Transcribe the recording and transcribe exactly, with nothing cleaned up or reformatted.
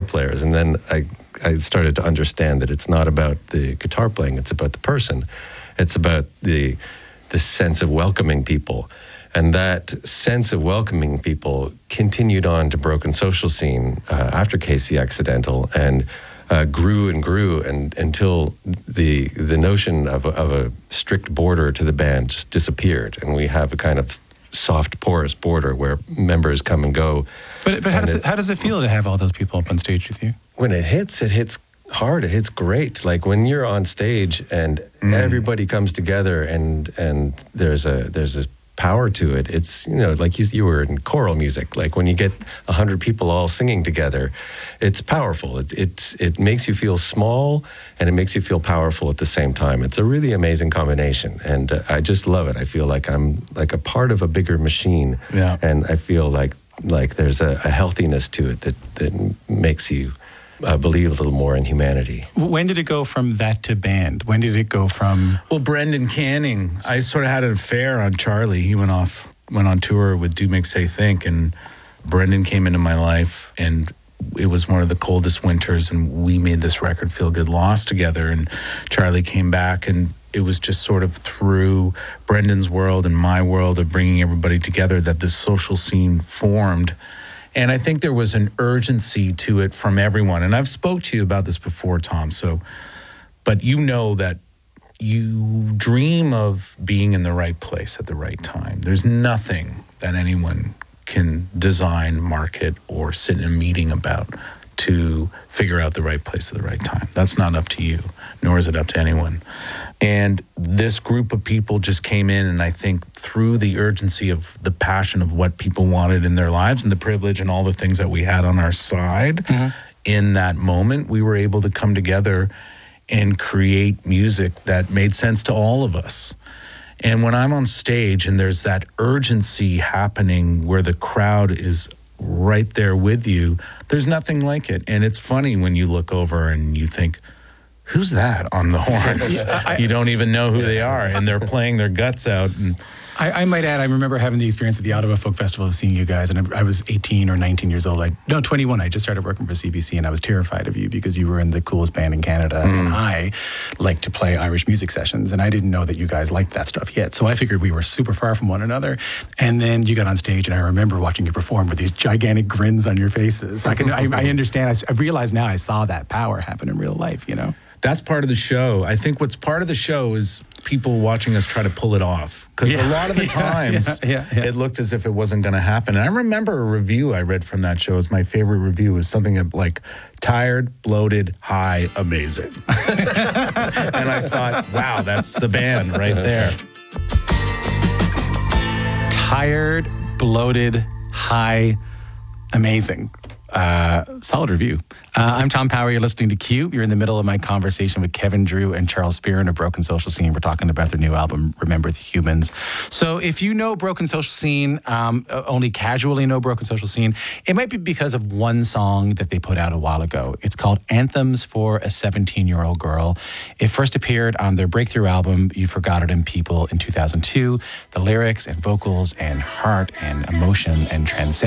players. And then I, I started to understand that it's not about the guitar playing, it's about the person. It's about the, the sense of welcoming people. And that sense of welcoming people continued on to Broken Social Scene uh, after Casey Accidental, and uh, grew and grew and until the the notion of a, of a strict border to the band just disappeared, and we have a kind of soft, porous border where members come and go. But but how does it, how does it feel to have all those people up on stage with you? When it hits, it hits hard. It hits great. Like when you're on stage and mm. everybody comes together, and and there's a there's this power to it. It's, you know, like you, you were in choral music. Like when you get a hundred people all singing together, it's powerful. It, it, it makes you feel small, and it makes you feel powerful at the same time. It's a really amazing combination, and uh, I just love it. I feel like I'm like a part of a bigger machine, yeah. and I feel like like there's a, a healthiness to it that, that makes you Uh, believe a little more in humanity. When did it go from that to band? When did it go from... Well, Brendan Canning, I sort of had an affair on Charlie. He went off, went on tour with Do Make Say Think, and Brendan came into my life, and it was one of the coldest winters, and we made this record, Feel Good Lost, together, and Charlie came back, and it was just sort of through Brendan's world and my world of bringing everybody together that this social scene formed. And I think there was an urgency to it from everyone. And I've spoke to you about this before, Tom. So, but you know that you dream of being in the right place at the right time. There's nothing that anyone can design, market, or sit in a meeting about to figure out the right place at the right time. That's not up to you, nor is it up to anyone. And this group of people just came in, and I think through the urgency of the passion of what people wanted in their lives and the privilege and all the things that we had on our side, mm-hmm. in that moment, we were able to come together and create music that made sense to all of us. And when I'm on stage and there's that urgency happening where the crowd is right there with you, there's nothing like it. And it's funny when you look over and you think, who's that on the horns? Yeah, I, you don't even know who they are, and they're playing their guts out. And I, I might add, I remember having the experience at the Ottawa Folk Festival of seeing you guys, and I, I was eighteen or nineteen years old. I, no, twenty-one. I just started working for C B C, and I was terrified of you because you were in the coolest band in Canada, mm. and I like to play Irish music sessions, and I didn't know that you guys liked that stuff yet. So I figured we were super far from one another. And then you got on stage, and I remember watching you perform with these gigantic grins on your faces. I can, I, I understand. I, I realize now I saw that power happen in real life, you know? That's part of the show. I think what's part of the show is people watching us try to pull it off. Because yeah, a lot of the yeah, times, yeah, yeah, yeah. it looked as if it wasn't going to happen. And I remember a review I read from that show. As my favorite review was something like, tired, bloated, high, amazing. And I thought, wow, that's the band right there. Tired, bloated, high, amazing. Uh, solid review. Uh, I'm Tom Power. You're listening to Q. You're in the middle of my conversation with Kevin Drew and Charles Spearin of Broken Social Scene. We're talking about their new album, Remember the Humans. So if you know Broken Social Scene, um, only casually know Broken Social Scene, it might be because of one song that they put out a while ago. It's called Anthems for a seventeen-year-old Girl. It first appeared on their breakthrough album, You Forgot It in People, in two thousand two. The lyrics and vocals and heart and emotion and transcendence